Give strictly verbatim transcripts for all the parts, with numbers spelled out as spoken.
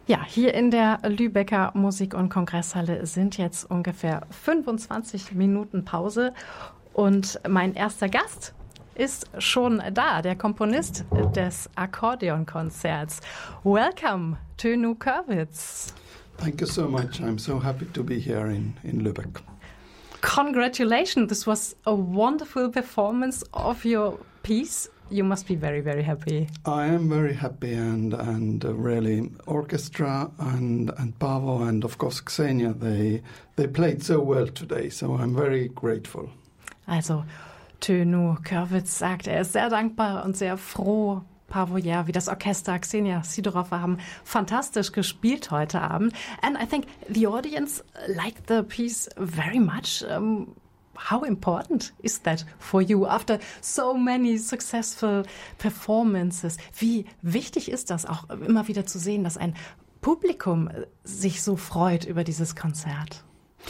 Ja, hier in der Lübecker Musik- und Kongresshalle sind jetzt ungefähr fünfundzwanzig Minuten Pause und mein erster Gast ist schon da, der Komponist des Akkordeonkonzerts. Welcome, Tönu Körwitz. Thank you so much. I'm so happy to be here in, in Lübeck. Congratulations. This was a wonderful performance of your piece. You must be very, very happy. I am very happy, and and uh, really orchestra and and Paavo and of course Xenia, they they played so well today, so I'm very grateful. Also Tönu Körwitz sagt, er ist sehr dankbar und sehr froh. Paavo Järvi, wie das Orchester, Xenia Sidorova haben fantastisch gespielt heute Abend. And I think the audience liked the piece very much. Um, How important is that for you after so many successful performances? Wie wichtig ist das auch immer wieder zu sehen, dass ein Publikum sich so freut über dieses Konzert?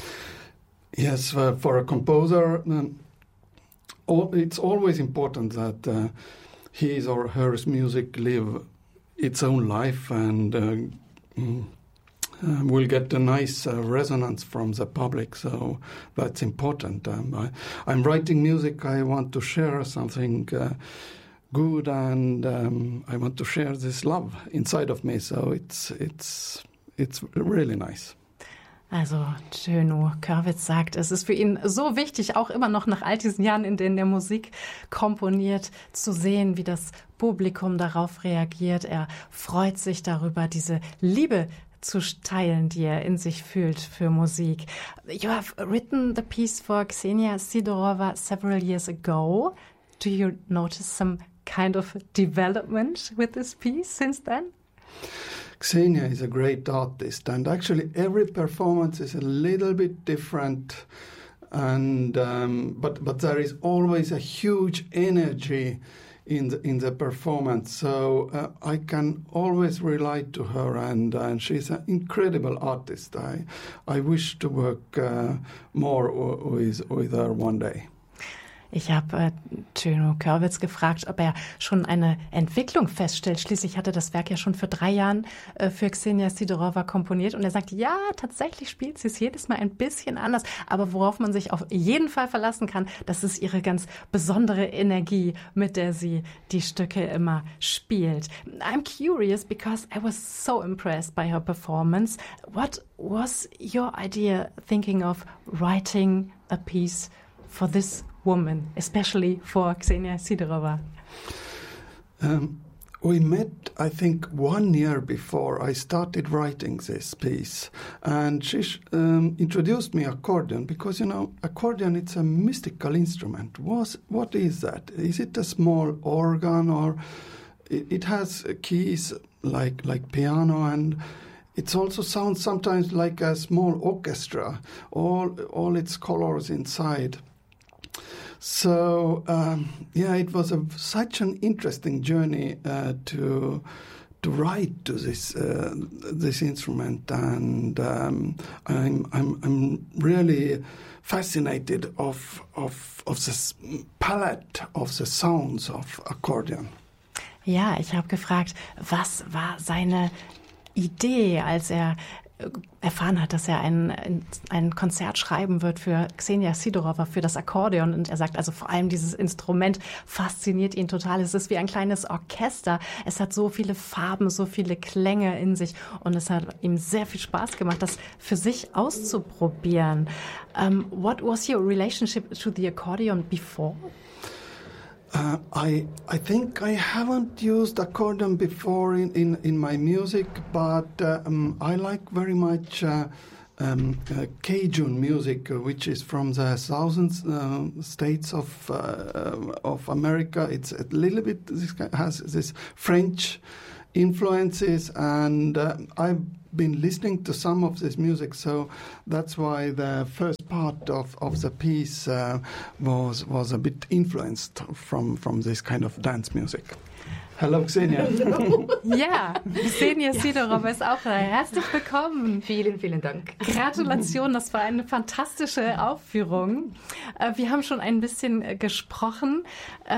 Yes, uh, for a composer, um, all, it's always important that uh, his or her music live its own life and uh, mm, Uh, we'll get a nice uh, resonance from the public, so that's important. Um, I, I'm writing music, I want to share something uh, good, and um, I want to share this love inside of me, so it's it's it's really nice. Also Tönu Körwitz sagt, es ist für ihn so wichtig, auch immer noch nach all diesen Jahren, in denen er Musik komponiert, zu sehen, wie das Publikum darauf reagiert. Er freut sich darüber, diese Liebe zu teilen, die er in sich fühlt für Musik. You have written the piece for Xenia Sidorova several years ago. Do you notice some kind of development with this piece since then? Xenia is a great artist, and actually every performance is a little bit different, and um, but but there is always a huge energy in the in the performance, so uh, I can always rely to her, and and she's an incredible artist. I I wish to work uh, more with with her one day. Ich habe äh, Tönu Körwitz gefragt, ob er schon eine Entwicklung feststellt. Schließlich hatte das Werk ja schon vor drei Jahren äh, für Xenia Sidorova komponiert. Und er sagt, ja, tatsächlich spielt sie es jedes Mal ein bisschen anders. Aber worauf man sich auf jeden Fall verlassen kann, das ist ihre ganz besondere Energie, mit der sie die Stücke immer spielt. I'm curious because I was so impressed by her performance. What was your idea thinking of writing a piece for this woman, especially for Xenia Sidorova? Um, we met, I think, one year before I started writing this piece, and she um, introduced me accordion because, you know, accordion, it's a mystical instrument. Was, what is that? Is it a small organ, or it, it has keys like like piano, and it also sounds sometimes like a small orchestra, all all its colors inside. So um, yeah, it was a, such an interesting journey uh, to to write to this uh, this instrument, and um, I'm I'm I'm really fascinated of of of this palette of the sounds of accordion. Ja, ich habe gefragt, was war seine Idee, als er erfahren hat, dass er ein, ein Konzert schreiben wird für Xenia Sidorova, für das Akkordeon. Und er sagt, also vor allem dieses Instrument fasziniert ihn total. Es ist wie ein kleines Orchester. Es hat so viele Farben, so viele Klänge in sich. Und es hat ihm sehr viel Spaß gemacht, das für sich auszuprobieren. Um, what was your relationship to the accordion before? Uh, I I think I haven't used accordion before in, in, in my music, but uh, um, I like very much uh, um, uh, Cajun music, uh, which is from the southern uh, states of uh, of America. It's a little bit this has this French influences, and uh, I've been listening to some of this music, so that's why the first part of, of the piece uh, was was a bit influenced from from this kind of dance music. Hello, Xenia. Ja, Xenia Sidorova ist auch da. Herzlich willkommen. Vielen, vielen Dank. Gratulation, das war eine fantastische Aufführung. Wir haben schon ein bisschen gesprochen.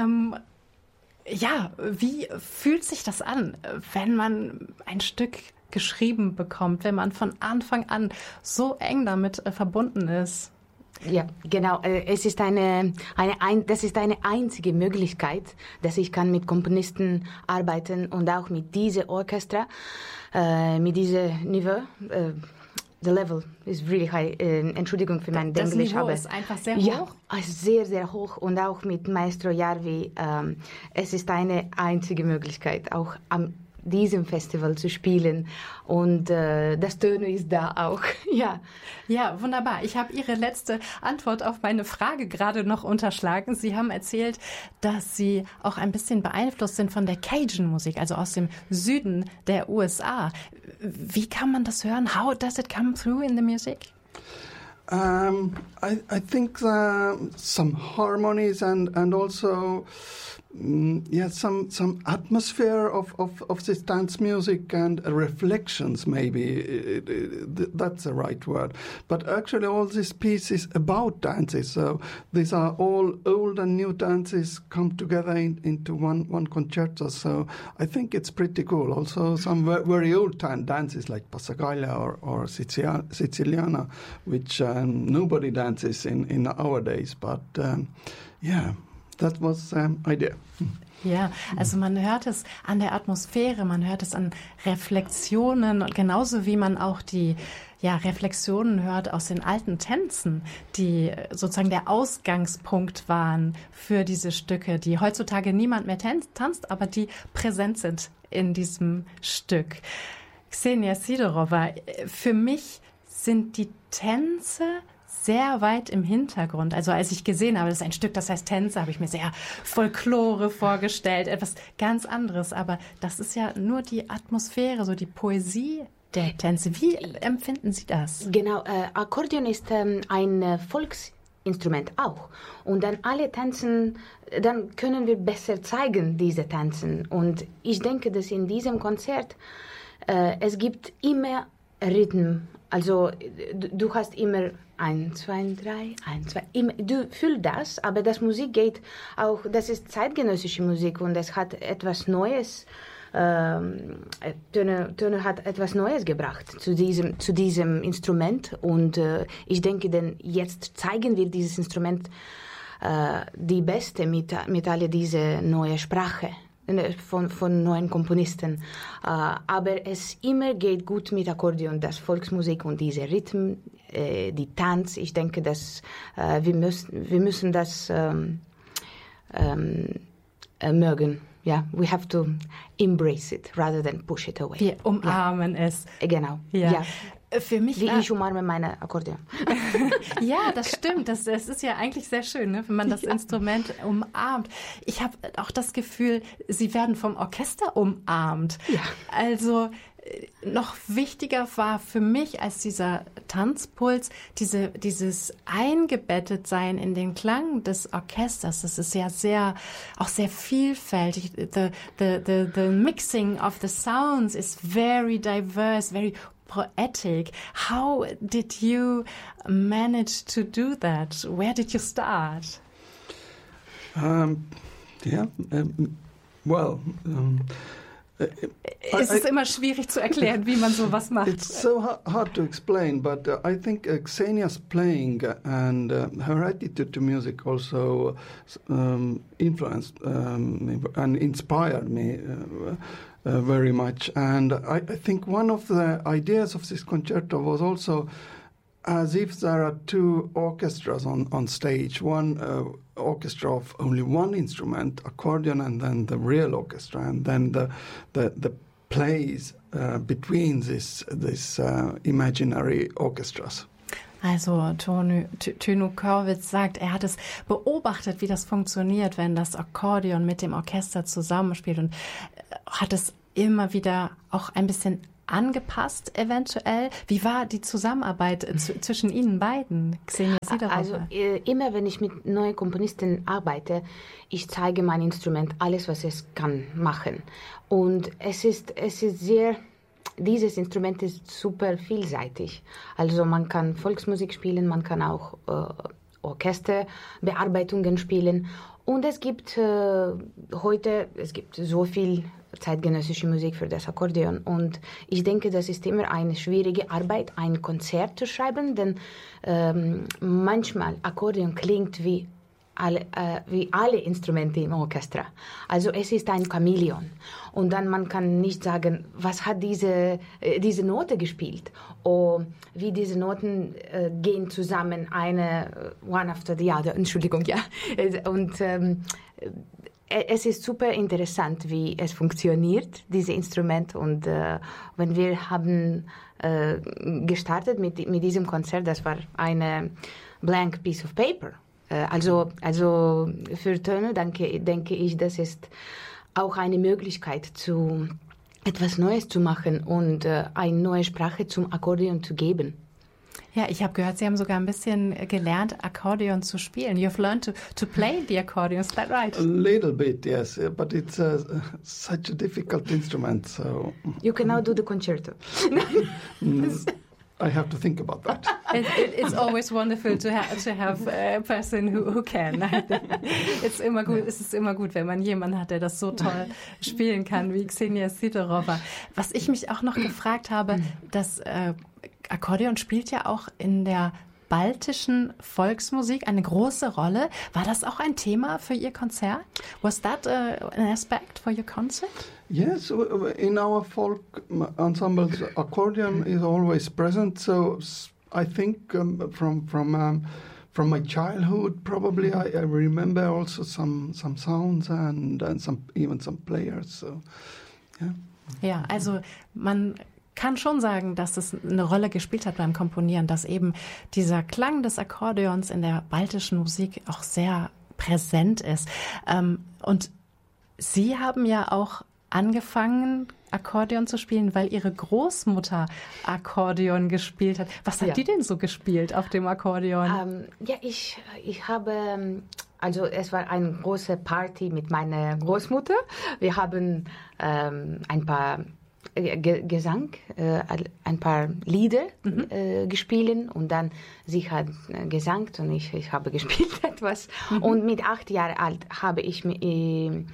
Ja, wie fühlt sich das an, wenn man ein Stück geschrieben bekommt, wenn man von Anfang an so eng damit äh, verbunden ist. Ja, genau. Es ist eine, eine, ein, das ist eine einzige Möglichkeit, dass ich kann mit Komponisten arbeiten und auch mit diesem Orchester, äh, mit diesem Niveau. Äh, the level is really high. Äh, Entschuldigung für mein das Englisch. Das Niveau aber ist einfach sehr hoch? Ja, sehr, sehr hoch. Und auch mit Maestro Jarvi. Ähm, es ist eine einzige Möglichkeit, auch am diesem Festival zu spielen und äh, das Töne ist da auch, ja. Ja, wunderbar. Ich habe Ihre letzte Antwort auf meine Frage gerade noch unterschlagen. Sie haben erzählt, dass Sie auch ein bisschen beeinflusst sind von der Cajun-Musik, also aus dem Süden der U S A. Wie kann man das hören? How does it come through in the music? Um, I, I think uh, some harmonies and, and also Mm, yeah, some some atmosphere of, of, of this dance music and uh, reflections, maybe it, it, th- that's the right word. But actually, all this piece is about dances. So these are all old and new dances come together in, into one one concerto. So I think it's pretty cool. Also, some ve- very old time dances like Passacaglia or or Sicilia- Siciliana, which um, nobody dances in in our days. But um, yeah. That was um, idea. Ja, also man hört es an der Atmosphäre, man hört es an Reflexionen und genauso wie man auch die ja, Reflexionen hört aus den alten Tänzen, die sozusagen der Ausgangspunkt waren für diese Stücke, die heutzutage niemand mehr tanzt, aber die präsent sind in diesem Stück. Ksenia Sidorova, für mich sind die Tänze sehr weit im Hintergrund. Also als ich gesehen habe, das ist ein Stück, das heißt Tänze, habe ich mir sehr Folklore vorgestellt, etwas ganz anderes. Aber das ist ja nur die Atmosphäre, so die Poesie der Tänze. Wie empfinden Sie das? Genau, äh, Akkordeon ist ähm, ein äh, Volksinstrument auch. Und dann alle tanzen, dann können wir besser zeigen, diese Tanzen. Und ich denke, dass in diesem Konzert äh, es gibt immer Rhythm. Also du, du hast immer ein, zwei, drei, ein, zwei, immer, du fühlst das, aber das Musik geht auch, das ist zeitgenössische Musik und es hat etwas Neues, ähm, Töne, Töne hat etwas Neues gebracht zu diesem, zu diesem Instrument und äh, ich denke, denn jetzt zeigen wir dieses Instrument äh, die Beste mit, mit all dieser neuen Sprache. Von, von neuen Komponisten. Uh, aber es immer geht gut mit Akkordeon, das Volksmusik und dieser Rhythm, äh, die Tanz. Ich denke, dass äh, wir, müssen, wir müssen das ähm, ähm, äh, mögen. Ja, we have to embrace it rather than push it away. Wir umarmen ja. es. Genau. Ja. ja. Für mich Wie ich umarme meine Akkordeon. Ja, das stimmt. Das, das ist ja eigentlich sehr schön, ne, wenn man das ja. Instrument umarmt. Ich habe auch das Gefühl, Sie werden vom Orchester umarmt. Ja. Also noch wichtiger war für mich als dieser Tanzpuls diese, dieses Eingebettetsein in den Klang des Orchesters. Das ist ja sehr, auch sehr vielfältig. The, the, the, the mixing of the sounds is very diverse, very poetic. How did you manage to do that? Where did you start? Um, yeah, um, well... Um, Es ist immer schwierig zu erklären, wie man sowas macht. It's so ha- hard to explain, but uh, I think uh, Ksenia's playing and uh, her attitude to music also um, influenced um, and inspired me uh, uh, very much. And I, I think one of the ideas of this concerto was also as if there are two orchestras on, on stage, one uh, orchestra of only one instrument, accordion, and then the real orchestra, and then the the, the plays uh, between this, this uh, imaginary orchestras. Also Tönu Körwitz sagt, er hat es beobachtet, wie das funktioniert, wenn das Akkordeon mit dem Orchester zusammenspielt und hat es immer wieder auch ein bisschen angepasst eventuell. Wie war die Zusammenarbeit z- zwischen Ihnen beiden, Ksenia Sidorova? Also äh, immer, wenn ich mit neuen Komponisten arbeite, ich zeige mein Instrument, alles, was es kann machen. Und es ist, es ist sehr, dieses Instrument ist super vielseitig. Also man kann Volksmusik spielen, man kann auch äh, Orchesterbearbeitungen spielen. Und es gibt äh, heute, es gibt so viel zeitgenössische Musik für das Akkordeon. Und ich denke, das ist immer eine schwierige Arbeit, ein Konzert zu schreiben, denn ähm, manchmal Akkordeon klingt wie alle, äh, wie alle Instrumente im Orchester. Also es ist ein Chamäleon. Und dann man kann nicht sagen, was hat diese, äh, diese Note gespielt? Oder wie diese Noten äh, gehen zusammen, eine, one after the other, Entschuldigung, ja. Und ähm, es ist super interessant, wie es funktioniert, dieses Instrument. Und äh, wenn wir haben äh, gestartet mit, mit diesem Konzert, das war eine blank piece of paper. Äh, also, also für Töne denke, denke ich, das ist auch eine Möglichkeit, zu etwas Neues zu machen und äh, eine neue Sprache zum Akkordeon zu geben. Ja, ich habe gehört, Sie haben sogar ein bisschen gelernt, Akkordeon zu spielen. You've learned to, to play the accordion, is that right? A little bit, yes, but it's uh, such a difficult instrument, so... You can now do the concerto. I have to think about that. It, it, it's always wonderful to, ha to have a person who, who can. It's immer gut, es ist immer gut, wenn man jemanden hat, der das so toll spielen kann wie Ksenia Sidorova. Was ich mich auch noch gefragt habe, das äh, Akkordeon spielt ja auch in der baltischen Volksmusik eine große Rolle. War das auch ein Thema für Ihr Konzert? Was that uh, an aspect for your concert? Yes, in our folk ensembles, accordion is always present. So I think um, from from um, from my childhood, probably I, I remember also some some sounds and and some even some players. So yeah. Ja, also man kann schon sagen, dass es eine Rolle gespielt hat beim Komponieren, dass eben dieser Klang des Akkordeons in der baltischen Musik auch sehr präsent ist. Und Sie haben ja auch angefangen, Akkordeon zu spielen, weil Ihre Großmutter Akkordeon gespielt hat. Was hat ja. die denn so gespielt auf dem Akkordeon? Ähm, ja, ich, ich habe, also es war eine große Party mit meiner Großmutter. Wir haben ähm, ein paar Ge Gesang, äh, ein paar Lieder mhm. äh, gespielt und dann sie hat äh, gesangt und ich, ich habe gespielt etwas. Mhm. Und mit acht Jahren alt habe ich mich äh,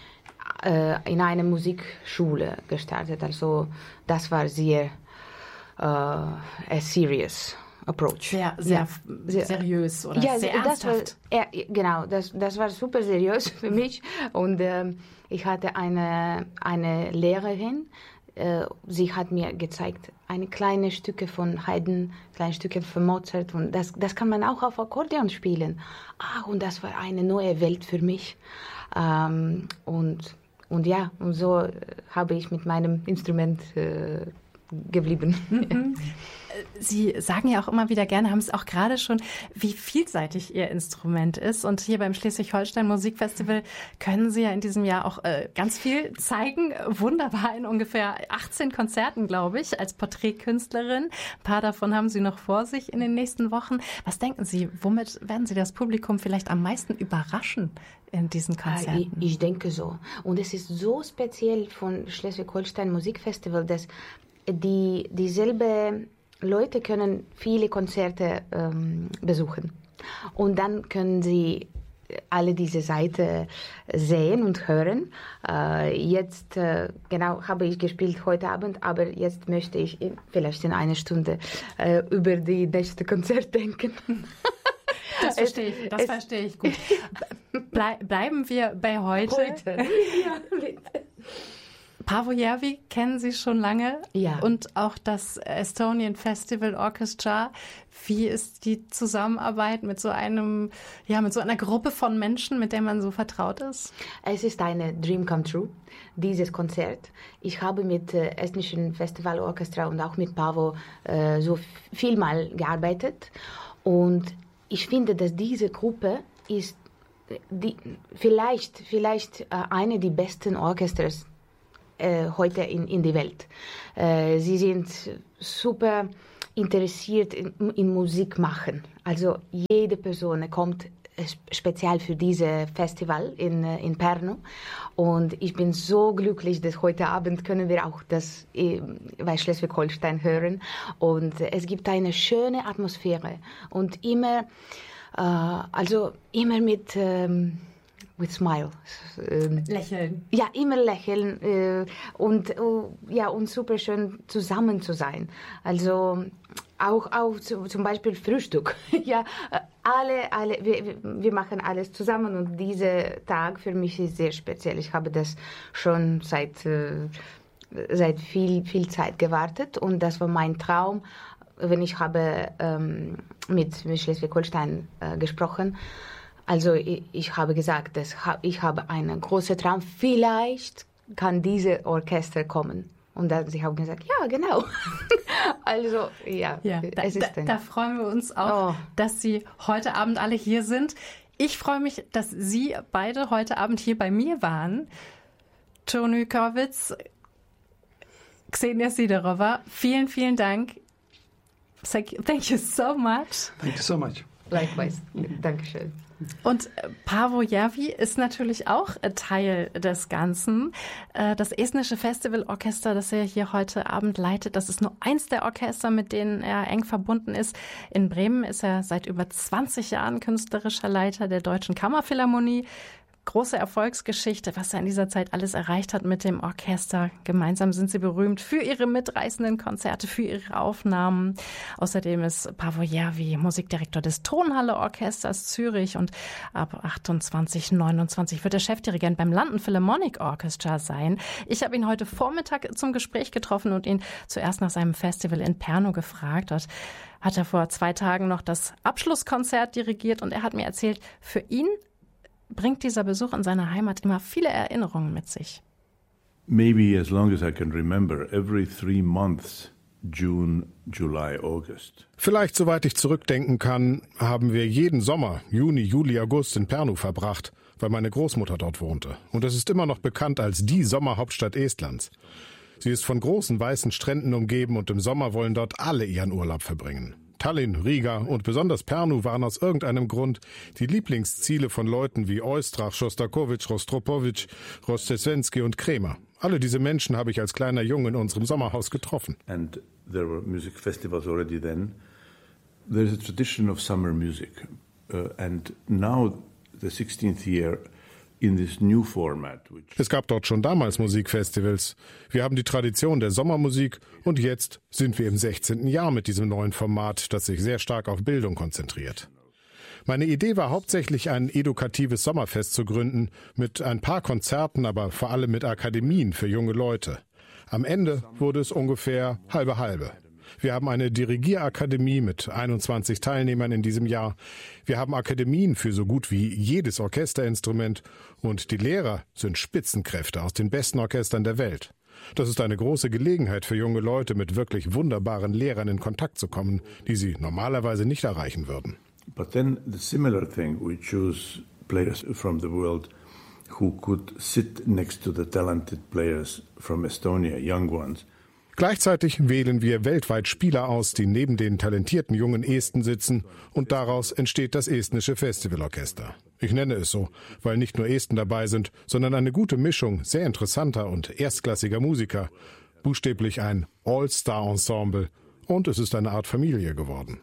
in eine Musikschule gestartet. Also das war sehr äh, a serious approach. Sehr, sehr, ja. sehr seriös oder ja, sehr ernsthaft. Das war, ja, genau, das, das war super seriös für mich. Und äh, ich hatte eine, eine Lehrerin, äh, sie hat mir gezeigt, eine kleine Stücke von Haydn, kleine Stücke von Mozart. Und das, das kann man auch auf Akkordeon spielen. Ah, und das war eine neue Welt für mich. Ähm, und Und ja, und so habe ich mit meinem Instrument äh, geblieben. Mhm. Sie sagen ja auch immer wieder gerne, haben es auch gerade schon, wie vielseitig Ihr Instrument ist. Und hier beim Schleswig-Holstein Musikfestival können Sie ja in diesem Jahr auch äh, ganz viel zeigen. Wunderbar, in ungefähr achtzehn Konzerten, glaube ich, als Porträtkünstlerin. Ein paar davon haben Sie noch vor sich in den nächsten Wochen. Was denken Sie, womit werden Sie das Publikum vielleicht am meisten überraschen in diesen Konzerten? Ich, ich denke so. Und es ist so speziell von Schleswig-Holstein Musikfestival, dass die dieselbe Leute können viele Konzerte ähm, besuchen und dann können sie alle diese Seite sehen und hören. Äh, jetzt, äh, genau, habe ich gespielt heute Abend, aber jetzt möchte ich in, vielleicht in einer Stunde äh, über die nächste Konzert denken. Das verstehe ich, das es, verstehe ich gut. Blei- bleiben wir bei heute. Heute, ja, bitte. Paavo Järvi kennen Sie schon lange ja. und auch das Estonian Festival Orchestra. Wie ist die Zusammenarbeit mit so einem, ja, mit so einer Gruppe von Menschen, mit der man so vertraut ist? Es ist eine Dream come true, dieses Konzert. Ich habe mit äh, Estnischen Festival Orchestra und auch mit Paavo äh, so viel mal gearbeitet und ich finde, dass diese Gruppe ist die, vielleicht, vielleicht äh, eine der besten Orchesters heute in, in der Welt. Äh, sie sind super interessiert in, in Musik machen. Also jede Person kommt speziell für dieses Festival in, in Pärnu. Und ich bin so glücklich, dass heute Abend können wir auch das bei Schleswig-Holstein hören. Und es gibt eine schöne Atmosphäre. Und immer, äh, also immer mit... Ähm, with smile. Ähm, lächeln. Ja, immer lächeln äh, und, uh, ja, und super schön zusammen zu sein. Also auch, auch zu, zum Beispiel Frühstück. ja, alle, alle, wir, wir machen alles zusammen und dieser Tag für mich ist sehr speziell. Ich habe das schon seit, äh, seit viel, viel Zeit gewartet und das war mein Traum. Wenn ich habe ähm, mit Schleswig-Holstein äh, gesprochen, also ich, ich habe gesagt, dass ich habe einen großen Traum, vielleicht kann dieses Orchester kommen. Und dann sie haben gesagt, ja, genau. also, ja, ja da, es ist da, da freuen wir uns auch, oh. dass Sie heute Abend alle hier sind. Ich freue mich, dass Sie beide heute Abend hier bei mir waren. Tony Körwitz, Ksenia Sidorova, vielen, vielen Dank. Thank you so much. Thank you so much. Likewise. Dankeschön. Und Paavo Järvi ist natürlich auch Teil des Ganzen. Das Estnische Festivalorchester, das er hier heute Abend leitet, das ist nur eins der Orchester, mit denen er eng verbunden ist. In Bremen ist er seit über zwanzig Jahren künstlerischer Leiter der Deutschen Kammerphilharmonie. Große Erfolgsgeschichte, was er in dieser Zeit alles erreicht hat mit dem Orchester. Gemeinsam sind sie berühmt für ihre mitreißenden Konzerte, für ihre Aufnahmen. Außerdem ist Paavo Järvi Musikdirektor des Tonhalle Orchesters Zürich und ab achtundzwanzig neunundzwanzig wird er Chefdirigent beim London Philharmonic Orchestra sein. Ich habe ihn heute Vormittag zum Gespräch getroffen und ihn zuerst nach seinem Festival in Pärnu gefragt. Dort hat er vor zwei Tagen noch das Abschlusskonzert dirigiert und er hat mir erzählt, für ihn bringt dieser Besuch in seiner Heimat immer viele Erinnerungen mit sich. Maybe as long as I can remember, every three months, June, July, August. Vielleicht, soweit ich zurückdenken kann, haben wir jeden Sommer, Juni, Juli, August in Pärnu verbracht, weil meine Großmutter dort wohnte. Und es ist immer noch bekannt als die Sommerhauptstadt Estlands. Sie ist von großen weißen Stränden umgeben und im Sommer wollen dort alle ihren Urlaub verbringen. Tallinn, Riga und besonders Pärnu waren aus irgendeinem Grund die Lieblingsziele von Leuten wie Oistrakh, Schostakowitsch, Rostropowitsch, Rostesvenski und Kremer. Alle diese Menschen habe ich als kleiner Junge in unserem Sommerhaus getroffen. And there were music festivals already then. There's a tradition of summer music. Uh, and now the sixteenth year in this new format. Which es gab dort schon damals Musikfestivals. Wir haben die Tradition der Sommermusik und jetzt sind wir im sechzehnten Jahr mit diesem neuen Format, das sich sehr stark auf Bildung konzentriert. Meine Idee war hauptsächlich, ein edukatives Sommerfest zu gründen, mit ein paar Konzerten, aber vor allem mit Akademien für junge Leute. Am Ende wurde es ungefähr halbe halbe. Wir haben eine Dirigierakademie mit einundzwanzig Teilnehmern in diesem Jahr. Wir haben Akademien für so gut wie jedes Orchesterinstrument und die Lehrer sind Spitzenkräfte aus den besten Orchestern der Welt. Das ist eine große Gelegenheit für junge Leute, mit wirklich wunderbaren Lehrern in Kontakt zu kommen, die sie normalerweise nicht erreichen würden. But then the similar thing, we choose players from the world who could sit next to the talented players from Estonia, young ones. Gleichzeitig wählen wir weltweit Spieler aus, die neben den talentierten jungen Esten sitzen, und daraus entsteht das Estnische Festivalorchester. Ich nenne es so, weil nicht nur Esten dabei sind, sondern eine gute Mischung sehr interessanter und erstklassiger Musiker. Buchstäblich ein All-Star-Ensemble, und es ist eine Art Familie geworden.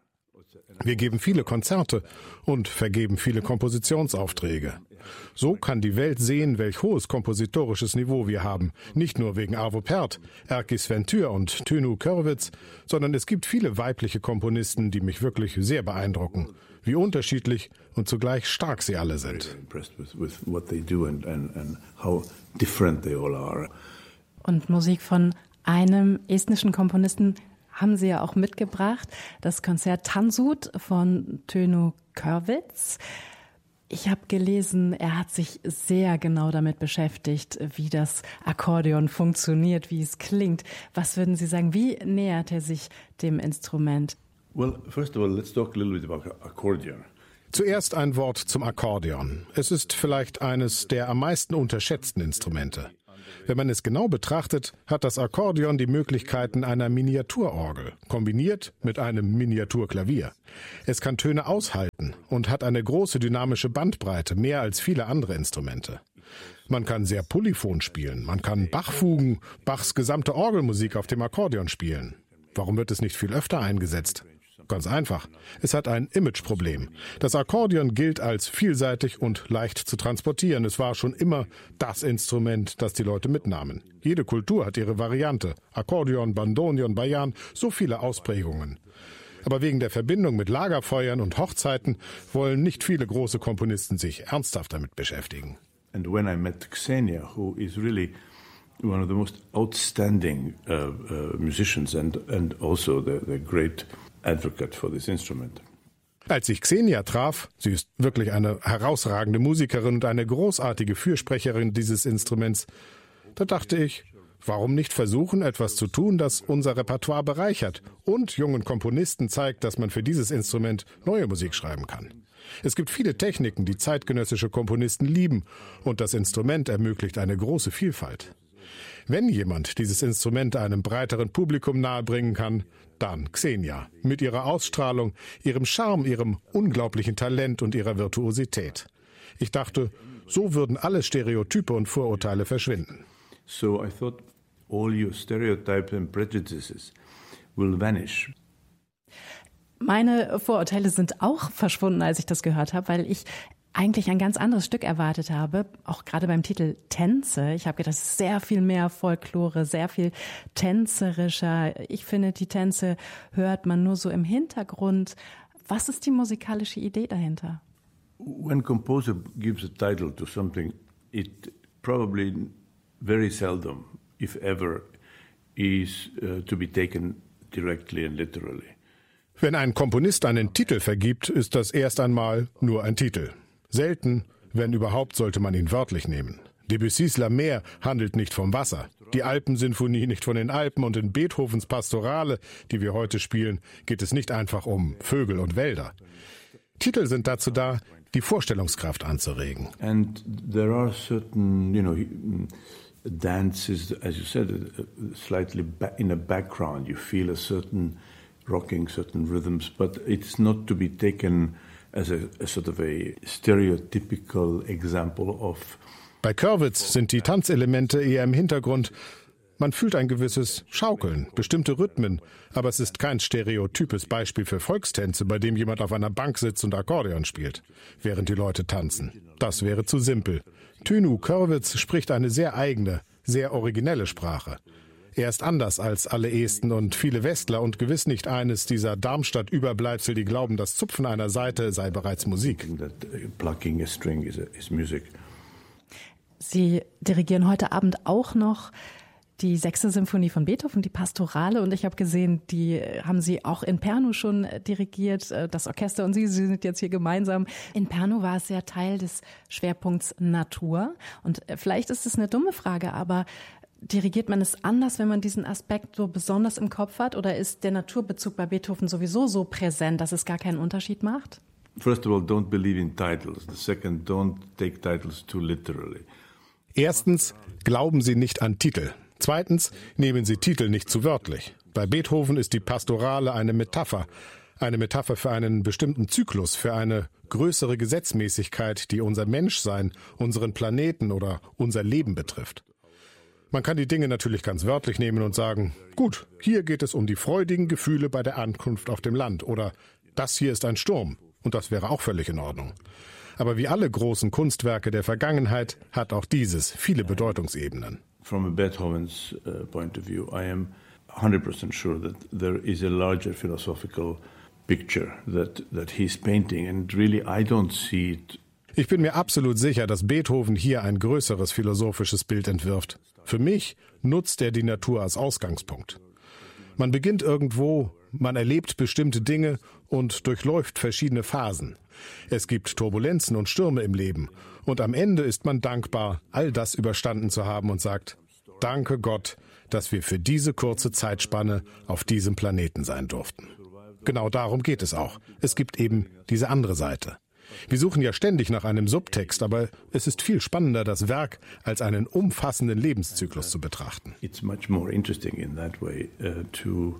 Wir geben viele Konzerte und vergeben viele Kompositionsaufträge. So kann die Welt sehen, welch hohes kompositorisches Niveau wir haben. Nicht nur wegen Arvo Pärt, Erkki Sven-Thyr und Tony Körwitz, sondern es gibt viele weibliche Komponisten, die mich wirklich sehr beeindrucken. Wie unterschiedlich und zugleich stark sie alle sind. Und Musik von einem estnischen Komponisten haben Sie ja auch mitgebracht, das Konzert Tansut von Tony Körwitz. Ich habe gelesen, er hat sich sehr genau damit beschäftigt, wie das Akkordeon funktioniert, wie es klingt. Was würden Sie sagen, wie nähert er sich dem Instrument? Well, first of all, let's talk a little bit about accordion. Zuerst ein Wort zum Akkordeon. Es ist vielleicht eines der am meisten unterschätzten Instrumente. Wenn man es genau betrachtet, hat das Akkordeon die Möglichkeiten einer Miniaturorgel, kombiniert mit einem Miniaturklavier. Es kann Töne aushalten und hat eine große dynamische Bandbreite, mehr als viele andere Instrumente. Man kann sehr polyphon spielen, man kann Bach-Fugen, Bachs gesamte Orgelmusik auf dem Akkordeon spielen. Warum wird es nicht viel öfter eingesetzt? Ganz einfach. Es hat ein Imageproblem. Das Akkordeon gilt als vielseitig und leicht zu transportieren. Es war schon immer das Instrument, das die Leute mitnahmen. Jede Kultur hat ihre Variante. Akkordeon, Bandoneon, Bajan, so viele Ausprägungen. Aber wegen der Verbindung mit Lagerfeuern und Hochzeiten wollen nicht viele große Komponisten sich ernsthaft damit beschäftigen. And when I met Ksenia, who is really one of the most outstanding uh, uh, musicians and, and also the, the great advocate for this instrument. Als ich Ksenia traf, sie ist wirklich eine herausragende Musikerin und eine großartige Fürsprecherin dieses Instruments, da dachte ich, warum nicht versuchen, etwas zu tun, das unser Repertoire bereichert und jungen Komponisten zeigt, dass man für dieses Instrument neue Musik schreiben kann. Es gibt viele Techniken, die zeitgenössische Komponisten lieben, und das Instrument ermöglicht eine große Vielfalt. Wenn jemand dieses Instrument einem breiteren Publikum nahebringen kann, dann Ksenia, mit ihrer Ausstrahlung, ihrem Charme, ihrem unglaublichen Talent und ihrer Virtuosität. Ich dachte, so würden alle Stereotype und Vorurteile verschwinden. So I thought all your stereotypes and prejudices will vanish. Meine Vorurteile sind auch verschwunden, als ich das gehört habe, weil ich eigentlich ein ganz anderes Stück erwartet habe, auch gerade beim Titel Tänze. Ich habe gedacht, das ist sehr viel mehr Folklore, sehr viel tänzerischer. Ich finde, die Tänze hört man nur so im Hintergrund. Was ist die musikalische Idee dahinter? When composer gives a title to something, it probably very seldom, if ever, is uh, to be taken directly and literally. Wenn ein Komponist einen Titel vergibt, ist das erst einmal nur ein Titel. Selten, wenn überhaupt, sollte man ihn wörtlich nehmen. Debussys La Mer handelt nicht vom Wasser, die Alpensinfonie nicht von den Alpen und in Beethovens Pastorale, die wir heute spielen, geht es nicht einfach um Vögel und Wälder. Titel sind dazu da, die Vorstellungskraft anzuregen. And there are certain, you know, dances, as you said, slightly in a background. You feel a certain rocking, certain rhythms, but it's not to be taken as a, a sort of a stereotypical example of. Bei Körwitz sind die Tanzelemente eher im Hintergrund. Man fühlt ein gewisses Schaukeln, bestimmte Rhythmen, aber es ist kein stereotypes Beispiel für Volkstänze, bei dem jemand auf einer Bank sitzt und Akkordeon spielt, während die Leute tanzen. Das wäre zu simpel. Tönü Körwitz spricht eine sehr eigene, sehr originelle Sprache. Er ist anders als alle Esten und viele Westler und gewiss nicht eines dieser Darmstadt-Überbleibsel, die glauben, das Zupfen einer Saite sei bereits Musik. Sie dirigieren heute Abend auch noch die sechste Symphonie von Beethoven, die Pastorale. Und ich habe gesehen, die haben Sie auch in Pärnu schon dirigiert, das Orchester und Sie, Sie sind jetzt hier gemeinsam. In Pärnu war es ja Teil des Schwerpunkts Natur. Und vielleicht ist es eine dumme Frage, aber dirigiert man es anders, wenn man diesen Aspekt so besonders im Kopf hat? Oder ist der Naturbezug bei Beethoven sowieso so präsent, dass es gar keinen Unterschied macht? First of all, don't believe in titles. The second, don't take titles too literally. Erstens, glauben Sie nicht an Titel. Zweitens, nehmen Sie Titel nicht zu wörtlich. Bei Beethoven ist die Pastorale eine Metapher. Eine Metapher für einen bestimmten Zyklus, für eine größere Gesetzmäßigkeit, die unser Menschsein, unseren Planeten oder unser Leben betrifft. Man kann die Dinge natürlich ganz wörtlich nehmen und sagen, gut, hier geht es um die freudigen Gefühle bei der Ankunft auf dem Land oder das hier ist ein Sturm und das wäre auch völlig in Ordnung. Aber wie alle großen Kunstwerke der Vergangenheit hat auch dieses viele Bedeutungsebenen. From a Beethoven's uh, point of view, I am one hundred percent sure that there is a larger philosophical picture that, that he's painting and really I don't see it. Ich bin mir absolut sicher, dass Beethoven hier ein größeres philosophisches Bild entwirft. Für mich nutzt er die Natur als Ausgangspunkt. Man beginnt irgendwo, man erlebt bestimmte Dinge und durchläuft verschiedene Phasen. Es gibt Turbulenzen und Stürme im Leben. Und am Ende ist man dankbar, all das überstanden zu haben und sagt, danke Gott, dass wir für diese kurze Zeitspanne auf diesem Planeten sein durften. Genau darum geht es auch. Es gibt eben diese andere Seite. Wir suchen ja ständig nach einem Subtext, aber es ist viel spannender, das Werk als einen umfassenden Lebenszyklus zu betrachten. It's much more interesting in that way uh, to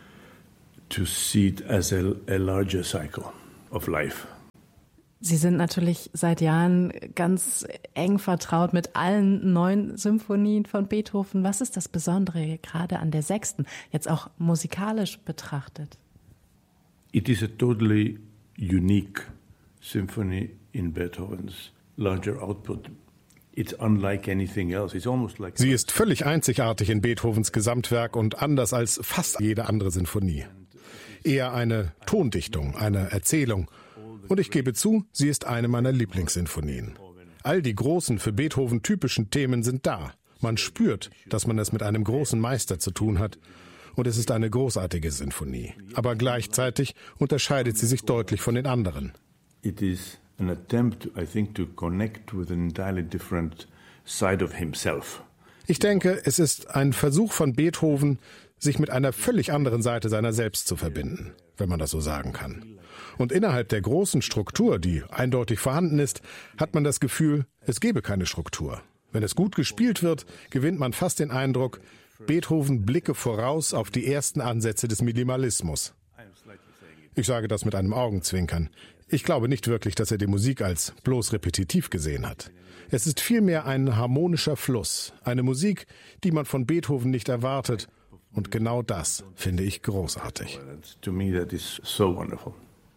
to see it as a, a larger cycle of life. Sie sind natürlich seit Jahren ganz eng vertraut mit allen neun Symphonien von Beethoven. Was ist das Besondere gerade an der sechsten, jetzt auch musikalisch betrachtet? it is a totally unique symphony in Beethoven's larger output. It's unlike anything else. It's almost like Sie ist völlig einzigartig in Beethovens Gesamtwerk und anders als fast jede andere Sinfonie. Eher eine Tondichtung, eine Erzählung. Und ich gebe zu, sie ist eine meiner Lieblingssinfonien. All die großen, für Beethoven typischen Themen sind da. Man spürt, dass man es mit einem großen Meister zu tun hat. Und es ist eine großartige Sinfonie. Aber gleichzeitig unterscheidet sie sich deutlich von den anderen. It is an attempt, I think, to connect with an entirely different side of himself. Ich denke, es ist ein Versuch von Beethoven, sich mit einer völlig anderen Seite seiner selbst zu verbinden, wenn man das so sagen kann. Und innerhalb der großen Struktur, die eindeutig vorhanden ist, hat man das Gefühl, es gebe keine Struktur. Wenn es gut gespielt wird, gewinnt man fast den Eindruck, Beethoven blicke voraus auf die ersten Ansätze des Minimalismus. Ich sage das mit einem Augenzwinkern. Ich glaube nicht wirklich, dass er die Musik als bloß repetitiv gesehen hat. Es ist vielmehr ein harmonischer Fluss, eine Musik, die man von Beethoven nicht erwartet. Und genau das finde ich großartig. To me that is so wonderful.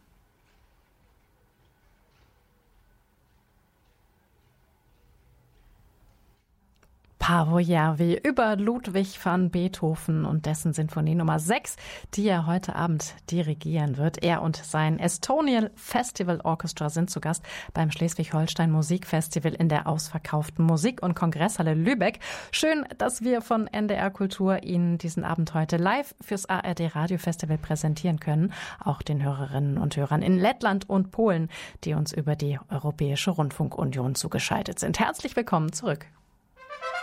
Paavo Järvi über Ludwig van Beethoven und dessen Sinfonie Nummer sechs, die er heute Abend dirigieren wird. Er und sein Estonian Festival Orchestra sind zu Gast beim Schleswig-Holstein Musikfestival in der ausverkauften Musik- und Kongresshalle Lübeck. Schön, dass wir von N D R Kultur Ihnen diesen Abend heute live fürs A R D Radiofestival präsentieren können. Auch den Hörerinnen und Hörern in Lettland und Polen, die uns über die Europäische Rundfunkunion zugeschaltet sind. Herzlich willkommen zurück.